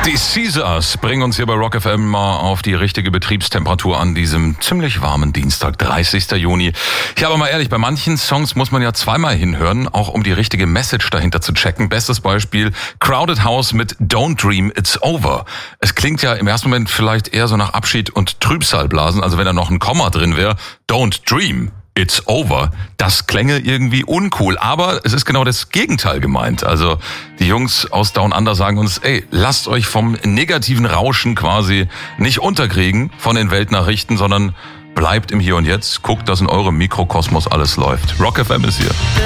Die Caesars bringen uns hier bei Rock FM mal auf die richtige Betriebstemperatur an diesem ziemlich warmen Dienstag, 30. Juni. Ich habe mal ehrlich, bei manchen Songs muss man ja zweimal hinhören, auch um die richtige Message dahinter zu checken. Bestes Beispiel, Crowded House mit Don't Dream It's Over. Es klingt ja im ersten Moment vielleicht eher so nach Abschied und Trübsalblasen, also wenn da noch ein Komma drin wäre. Don't Dream It's Over. Das klänge irgendwie uncool, aber es ist genau das Gegenteil gemeint. Also die Jungs aus Down Under sagen uns, ey, lasst euch vom negativen Rauschen quasi nicht unterkriegen von den Weltnachrichten, sondern bleibt im Hier und Jetzt, guckt, dass in eurem Mikrokosmos alles läuft. Rock FM ist hier.